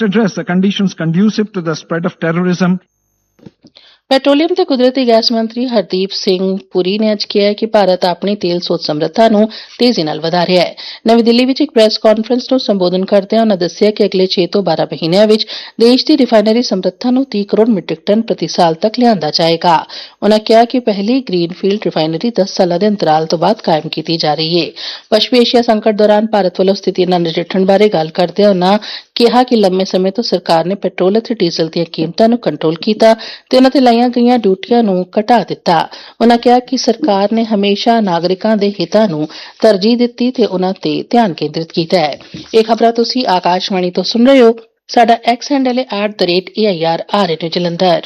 must address the conditions conducive to the spread of terrorism. Petroleum ਤੇ ਕੁਦਰਤੀ gas ਮੰਤਰੀ ਹਰਦੀਪ ਸਿੰਘ ਪੁਰੀ ਨੇ ਅੱਜ ਕਿਹਾ ਕਿ ਭਾਰਤ ਆਪਣੀ ਤੇਲ ਸੋਤ ਸਮਰੱਥਾ ਨੂੰ ਤੇਜ਼ੀ ਨਾਲ ਵਧਾ ਰਿਹਾ ਹੈ। ਨਵੀਂ ਦਿੱਲੀ ਵਿੱਚ ਇੱਕ ਪ੍ਰੈਸ ਕਾਨਫਰੰਸ ਨੂੰ ਸੰਬੋਧਨ ਕਰਦਿਆਂ ਉਨ੍ਹਾਂ ਦੱਸਿਆ ਕਿ ਅਗਲੇ 6 ਤੋਂ 12 ਮਹੀਨਿਆਂ ਵਿੱਚ ਦੇਸ਼ ਦੀ ਰਿਫਾਇਨਰੀ ਸਮਰੱਥਾ ਨੂੰ 30 ਕਰੋੜ ਮੀਟ੍ਰਿਕ ਟਨ ਪ੍ਰਤੀ ਸਾਲ ਤੱਕ ਲਿਆਂਦਾ ਜਾਏਗਾ। ਉਨ੍ਹਾਂ ਕਿਹਾ ਕਿ ਪਹਿਲੀ ਗ੍ਰੀਨਫੀਲਡ ਰਿਫਾਇਨਰੀ 10 ਸਾਲਾਂ ਦੇ ਅੰਤਰਾਲ ਤੋਂ ਬਾਅਦ ਕਾਇਮ ਕੀਤੀ ਜਾ ਰਹੀ ਹੈ। ਪੱਛਮੀ ਏਸ਼ੀਆ ਸੰਕਟ ਦੌਰਾਨ ਭਾਰਤ ਵੱਲੋਂ ਸਥਿਤੀ ਨਾਲ ਨਜਿੱਠਣ ਬਾਰੇ ਗੱਲ ਕਰਦਿਆਂ ਉਨ੍ਹਾਂ ਕਿਹਾ ਕਿ ਲੰਮੇ ਸਮੇਂ ਤੋਂ ਸਰਕਾਰ ਨੇ ਪੈਟਰੋਲ ਅਤੇ ਡੀਜ਼ਲ ਦੀਆਂ ਕੀਮਤਾਂ ਨੂੰ ਕੰਟਰੋਲ ਕੀਤਾ ਤੇ ਉਨ੍ਹਾਂ ਤੇ ਲਾਈਆਂ ਗਈਆਂ ਡਿਊਟੀਆਂ ਨੂੰ ਘਟਾ ਦਿੱਤਾ। ਉਨ੍ਹਾਂ ਕਿਹਾ ਕਿ ਸਰਕਾਰ ਨੇ ਹਮੇਸ਼ਾ ਨਾਗਰਿਕਾਂ ਦੇ ਹਿੱਤਾਂ ਨੂੰ ਤਰਜੀਹ ਦਿੱਤੀ ਤੇ ਉਨ੍ਹਾਂ ਤੇ ਧਿਆਨ ਕੇਂਦਰਿਤ ਕੀਤਾ ਹੈ। ਇਹ ਖਬਰਾਂ ਤੁਸੀਂ ਆਕਾਸ਼ਵਾਣੀ ਤੋਂ ਸੁਣ ਰਹੇ ਹੋ। ਸਾਡਾ ਐਕਸ ਹੈਂਡਲ ਹੈ @AIRRN ਜਲੰਧਰ।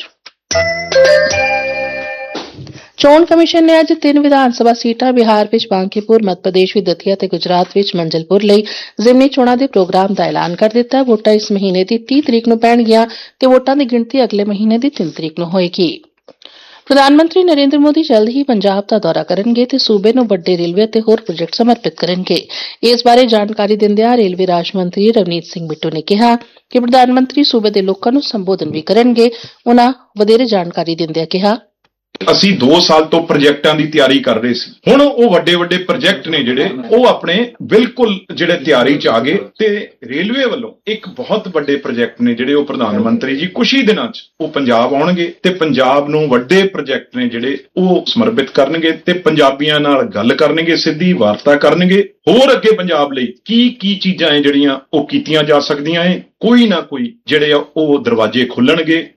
ਚੋਣ ਕਮਿਸ਼ਨ ਨੇ ਅੱਜ 3 ਵਿਧਾਨ ਸਭਾ ਸੀਟਾਂ ਬਿਹਾਰ ਵਿੱਚ ਬਾਂਕੀਪੁਰ, ਮੱਧ ਪ੍ਰਦੇਸ਼ ਵਿੱਚ ਦਤੀਆ ਤੇ ਗੁਜਰਾਤ ਵਿੱਚ ਮੰਜਲਪੁਰ ਲਈ ਜ਼ਿਮਨੀ ਚੋਣਾਂ ਦੇ ਪ੍ਰੋਗਰਾਮ ਦਾ ਐਲਾਨ ਕਰ ਦਿੱਤਾ। ਵੋਟਾਂ ਇਸ ਮਹੀਨੇ ਦੀ 30 ਤਰੀਕ ਨੂੰ ਪੈਣਗੀਆਂ ਤੇ ਵੋਟਾਂ ਦੀ ਗਿਣਤੀ ਅਗਲੇ ਮਹੀਨੇ ਦੀ 3 ਤਰੀਕ ਨੂੰ ਹੋਏਗੀ। ਪ੍ਰਧਾਨ ਮੰਤਰੀ ਨਰਿੰਦਰ ਮੋਦੀ ਜਲਦ ਹੀ ਪੰਜਾਬ ਦਾ ਦੌਰਾ ਕਰਨਗੇ ਤੇ ਸੂਬੇ ਨੂੰ ਵੱਡੇ ਰੇਲਵੇ ਅਤੇ ਹੋਰ ਪ੍ਰੋਜੈਕਟ ਸਮਰਪਿਤ ਕਰਨਗੇ। ਇਸ ਬਾਰੇ ਜਾਣਕਾਰੀ ਦਿੰਦਿਆਂ ਰੇਲਵੇ ਰਾਜ ਮੰਤਰੀ ਰਵਨੀਤ ਸਿੰਘ ਬਿੱਟੂ ਨੇ ਕਿਹਾ ਕਿ ਪ੍ਰਧਾਨ ਮੰਤਰੀ ਸੂਬੇ ਦੇ ਲੋਕਾਂ ਨੂੰ ਸੰਬੋਧਨ ਵੀ ਕਰਨਗੇ। ਉਨ੍ਹਾਂ ਵਧੇਰੇ ਜਾਣਕਾਰੀ ਦਿੰਦਿਆਂ ਕਿਹਾ, ਅਸੀਂ 2 ਸਾਲ ਤੋਂ ਪ੍ਰੋਜੈਕਟਾਂ ਦੀ ਤਿਆਰੀ ਕਰ ਰਹੇ ਸੀ। ਹੁਣ ਉਹ ਵੱਡੇ ਪ੍ਰੋਜੈਕਟ ਨੇ ਜਿਹੜੇ ਉਹ ਆਪਣੇ ਬਿਲਕੁਲ ਜਿਹੜੇ ਤਿਆਰੀ ਚ ਆ ਗਏ ਤੇ ਰੇਲਵੇ ਵੱਲੋਂ ਇੱਕ ਬਹੁਤ ਵੱਡੇ ਪ੍ਰੋਜੈਕਟ ਨੇ ਜਿਹੜੇ ਉਹ ਪ੍ਰਧਾਨ ਮੰਤਰੀ ਜੀ ਕੁਝ ਹੀ ਦਿਨਾਂ ਚ ਉਹ ਪੰਜਾਬ ਆਉਣਗੇ ਤੇ ਪੰਜਾਬ ਨੂੰ ਵੱਡੇ ਪ੍ਰੋਜੈਕਟ ਨੇ ਜਿਹੜੇ ਉਹ ਸਮਰਪਿਤ ਕਰਨਗੇ ਤੇ ਪੰਜਾਬੀਆਂ ਨਾਲ ਗੱਲ ਕਰਨਗੇ, ਸਿੱਧੀ ਵਾਰਤਾ ਕਰਨਗੇ। ਹੋਰ ਅੱਗੇ ਪੰਜਾਬ ਲਈ ਕੀ ਚੀਜ਼ਾਂ ਹੈ ਜਿਹੜੀਆਂ ਉਹ ਕੀਤੀਆਂ ਜਾ ਸਕਦੀਆਂ ਹੈ, ਕੋਈ ਨਾ ਕੋਈ ਜਿਹੜੇ ਉਹ ਦਰਵਾਜ਼ੇ ਖੁੱਲਣਗੇ।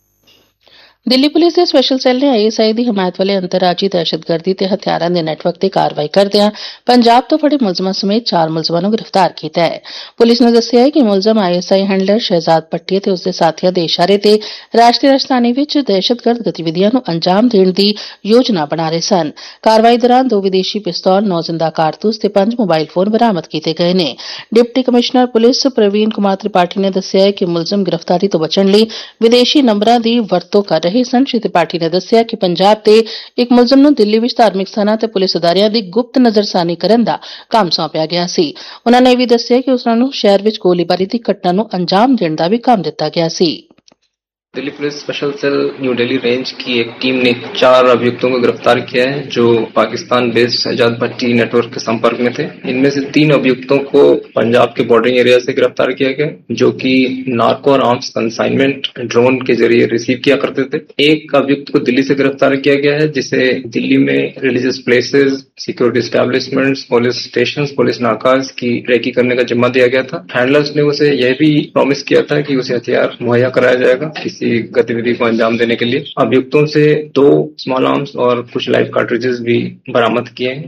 ਦਿੱਲੀ ਪੁਲਿਸ ਦੇ ਸਪੈਸ਼ਲ ਸੈੱਲ ਨੇ ISI ਦੀ ਹਮਾਇਤ ਵਾਲੇ ਅੰਤਰਰਾਜੀ ਦਹਿਸ਼ਤਗਰਦੀ ਤੇ ਹਥਿਆਰਾਂ ਦੇ ਨੈਟਵਰਕ ਤੇ ਕਾਰਵਾਈ ਕਰਦਿਆਂ ਪੰਜਾਬ ਤੋਂ ਫੜੇ ਮੁਲਜ਼ਮਾਂ ਸਮੇਤ 4 ਮੁਲਜ਼ਮਾਂ ਨੂੰ ਗ੍ਰਿਫਤਾਰ ਕੀਤਾ ਹੈ। ਪੁਲਿਸ ਨੇ ਦੱਸਿਆ ਹੈ ਕਿ ਮੁਲਜ਼ਮ ISI ਹੈਂਡਲਰ ਸ਼ਹਿਜ਼ਾਦ ਪੱਟੀ ਤੇ ਉਸਦੇ ਸਾਥੀਆਂ ਦੇ ਇਸ਼ਾਰੇ ਤੇ ਰਾਸ਼ਟਰੀ ਰਾਜਧਾਨੀ ਵਿੱਚ ਦਹਿਸ਼ਤਗਰਦ ਗਤੀਵਿਧੀਆਂ ਨੂੰ ਅੰਜਾਮ ਦੇਣ ਦੀ ਯੋਜਨਾ ਬਣਾ ਰਹੇ ਸਨ। ਕਾਰਵਾਈ ਦੌਰਾਨ 2 ਵਿਦੇਸ਼ੀ ਪਿਸਤੌਲ, 9 ਜ਼ਿੰਦਾ ਕਾਰਤੂਸ ਤੇ 5 ਮੋਬਾਈਲ ਫੋਨ ਬਰਾਮਦ ਕੀਤੇ ਗਏ ਨੇ। Deputy commissioner police Praveen Kumar Tripathi ਨੇ ਦੱਸਿਆ ਕਿ ਮੁਲਜ਼ਮ ਗ੍ਰਿਫਤਾਰੀ ਤੋਂ ਬਚਣ ਲਈ ਵਿਦੇਸ਼ੀ ਨੰਬਰਾਂ ਦੀ ਵਰਤੋਂ ਕਰ ਰਹੇ ਸਨ। ਸ਼੍ਰੀ ਤ੍ਰਿਪਾਠੀ ਨੇ ਦੱਸਿਆ ਕਿ ਪੰਜਾਬ ਦੇ ਇੱਕ ਮੁਲਜ਼ਮ ਨੂੰ ਦਿੱਲੀ ਵਿੱਚ ਧਾਰਮਿਕ ਸਥਾਨਾਂ ਤੇ ਪੁਲਿਸ ਅਦਾਰਿਆਂ ਦੀ ਗੁਪਤ ਨਜ਼ਰਸਾਨੀ ਕਰਨ ਦਾ ਕੰਮ ਸੌਂਪਿਆ ਗਿਆ ਸੀ। ਉਨ੍ਹਾਂ ਨੇ ਇਹ ਵੀ ਦੱਸਿਆ ਕਿ ਉਨ੍ਹਾਂ ਨੂੰ ਸ਼ਹਿਰ ਵਿੱਚ ਗੋਲੀਬਾਰੀ ਦੀ ਘਟਨਾ ਨੂੰ ਅੰਜਾਮ ਦੇਣ ਦਾ ਵੀ ਕੰਮ ਦਿੱਤਾ ਗਿਆ ਸੀ। Delhi police special cell new Delhi range की एक टीम ने 4 अभियुक्तों को गिरफ्तार किया है जो पाकिस्तान बेस्ड शहजाद भट्टी नेटवर्क के संपर्क में थे। इनमें से 3 अभियुक्तों को पंजाब के बॉर्डरिंग एरिया से गिरफ्तार किया गया जो कि नार्को और आर्म्स कंसाइनमेंट ड्रोन के जरिए रिसीव किया करते थे। एक अभियुक्त को दिल्ली से गिरफ्तार किया गया है जिसे दिल्ली में religious places, security establishments, police station, police नाकाज की रेकी करने का जिम्मा दिया गया था। हैंडलर्स ने उसे यह भी प्रॉमिस किया था कि उसे हथियार मुहैया कराया जाएगा किसी गतिविधि को अंजाम देने के लिए। अभियुक्तों से 2 स्मॉल आर्म्स और कुछ लाइव कार्ट्रिजेस भी बरामद किए हैं।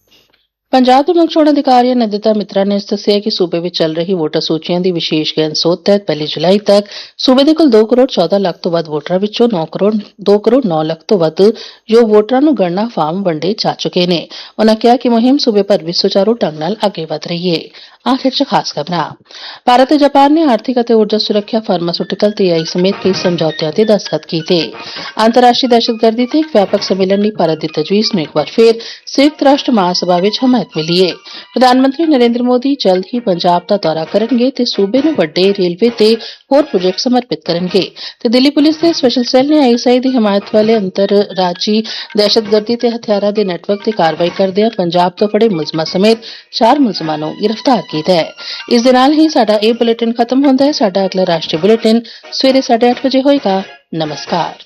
ਪੰਜਾਬ ਦੇ ਮੁੱਖ ਚੋਣ ਅਧਿਕਾਰੀ ਨਿੰਦਿਤਾ ਮਿੱਤਰਾ ਨੇ ਦੱਸਿਆ ਕਿ ਸੂਬੇ ਵਿੱਚ ਚੱਲ ਰਹੀ ਵੋਟਰ ਸੂਚੀਆਂ ਦੀ ਵਿਸ਼ੇਸ਼ ਗੈਨ ਸੋਧ ਤਹਿਤ 1 ਜੁਲਾਈ ਤੱਕ ਸੂਬੇ ਦੇ ਕੁੱਲ 2 ਕਰੋੜ 14 ਲੱਖ ਤੋਂ ਵੱਧ ਵੋਟਰਾਂ ਵਿੱਚੋਂ 2 ਕਰੋੜ 9 ਲੱਖ ਤੋਂ ਵੱਧ ਜੋ ਵੋਟਰਾਂ ਨੂੰ ਗਣਨਾ ਫਾਰਮ ਵੰਡੇ ਜਾ ਚੁੱਕੇ ਨੇ। ਉਨ੍ਹਾਂ ਕਿਹਾ ਕਿ ਮੁਹਿੰਮ ਸੂਬੇ ਭਰ ਵਿੱਚ ਸੁਚਾਰੂ ਢੰਗ ਨਾਲ ਅੱਗੇ ਵਧ ਰਹੀ ਹੈ। ਆਖਿਰ 'ਚ ਖਾਸ ਖਬਰਾਂ। ਭਾਰਤ ਤੇ ਜਾਪਾਨ ਨੇ ਆਰਥਿਕ ਅਤੇ ਊਰਜਾ ਸੁਰੱਖਿਆ, ਫਾਰਮਾਸਿਊਟੀਕਲ ਤੇ AI ਸਮੇਤ ਕਈ ਸਮਝੌਤਿਆਂ ਤੇ ਦਸਤਖਤ ਕੀਤੇ। ਅੰਤਰਰਾਸ਼ਟਰੀ ਦਹਿਸ਼ਤਗਰਦੀ ਤੇ ਇੱਕ ਵਿਆਪਕ ਸੰਮੇਲਨ ਲਈ ਭਾਰਤ ਦੀ ਤਜਵੀਜ਼ ਨੂੰ ਇੱਕ ਵਾਰ ਫਿਰ ਸੰਯੁਕਤ ਰਾਸ਼ਟਰ ਮਹਾਸਭਾ ਵਿੱਚ ਹਮਾਇਤ ਮਿਲੀ ਹੈ। ਪ੍ਰਧਾਨ ਮੰਤਰੀ ਨਰਿੰਦਰ ਮੋਦੀ ਜਲਦ ਹੀ ਪੰਜਾਬ ਦਾ ਦੌਰਾ ਕਰਨਗੇ ਤੇ ਸੂਬੇ ਨੂੰ ਵੱਡੇ ਰੇਲਵੇ ਤੇ ਹੋਰ ਪ੍ਰੋਜੈਕਟ ਸਮਰਪਿਤ ਕਰਨਗੇ ਤੇ ਦਿੱਲੀ ਪੁਲਿਸ ਦੇ ਸਪੈਸ਼ਲ ਸੈੱਲ ਨੇ ISI ਦੀ ਹਮਾਇਤ ਵਾਲੇ ਅੰਤਰਰਾਜੀ ਦਹਿਸ਼ਤਗਰਦੀ ਤੇ ਹਥਿਆਰਾਂ ਦੇ ਨੈਟਵਰਕ ਤੇ ਕਾਰਵਾਈ ਕਰਦਿਆਂ ਪੰਜਾਬ ਤੋਂ ਫੜੇ ਮੁਲਜ਼ਮਾਂ ਸਮੇਤ 4 ਮੁਲਜ਼ਮਾਂ ਨੂੰ ਗ੍ਰਿਫਤਾਰ ਕੀਤਾ ਹੈ। ਇਸ ਦੇ ਨਾਲ ਹੀ ਸਾਡਾ ਇਹ ਬੁਲੇਟਿਨ ਖਤਮ ਹੁੰਦਾ ਹੈ। ਸਾਡਾ ਅਗਲਾ ਰਾਸ਼ਟਰੀ ਬੁਲੇਟਿਨ ਸਵੇਰੇ 8:30 ਵਜੇ ਹੋਏਗਾ। ਨਮਸਕਾਰ।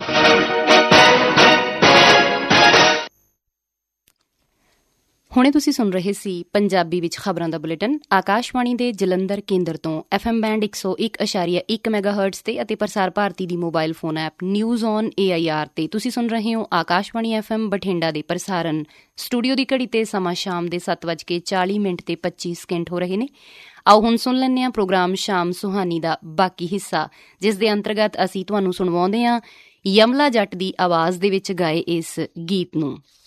ਹੁਣੇ ਤੁਸੀਂ ਸੁਣ ਰਹੇ ਸੀ ਪੰਜਾਬੀ ਵਿੱਚ ਖਬਰਾਂ ਦਾ ਬੁਲੇਟਿਨ ਆਕਾਸ਼ਵਾਣੀ ਦੇ ਜਲੰਧਰ ਕੇਂਦਰ ਤੋਂ FM ਬੈਂਡ 101.1 ਮੈਗਾਹਰਟਜ਼ ਤੇ ਅਤੇ ਪ੍ਰਸਾਰ ਭਾਰਤੀ ਦੀ mobile phone app news on AIR ਤੇ ਤੁਸੀਂ ਸੁਣ ਰਹੇ ਹੋ ਆਕਾਸ਼ਵਾਣੀ FM ਬਠਿੰਡਾ ਦੇ ਪ੍ਰਸਾਰਣ। ਸਟੂਡੀਓ ਦੀ ਘੜੀ ਤੇ ਸਮਾਂ ਸ਼ਾਮ ਦੇ 7:40 ਤੇ 25 ਸਕਿੰਟ ਹੋ ਰਹੇ ਨੇ। ਆਓ ਹੁਣ ਸੁਣ ਲੈਂਦੇ ਹਾਂ ਪ੍ਰੋਗਰਾਮ ਸ਼ਾਮ ਸੁਹਾਨੀ ਦਾ ਬਾਕੀ ਹਿੱਸਾ, ਜਿਸ ਦੇ ਅੰਤਰਗਤ ਅਸੀਂ ਤੁਹਾਨੂੰ ਸੁਣਵਾਉਂਦੇ ਹਾਂ ਯਮਲਾ ਜੱਟ ਦੀ ਆਵਾਜ਼ ਦੇ ਵਿੱਚ ਗਾਏ ਇਸ ਗੀਤ ਨੂੰ।